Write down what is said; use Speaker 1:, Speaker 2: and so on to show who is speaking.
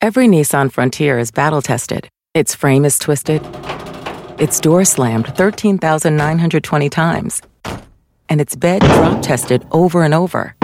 Speaker 1: Every Nissan Frontier is battle-tested. Its frame is twisted. Its door slammed 13,920 times. And its bed drop-tested over and over.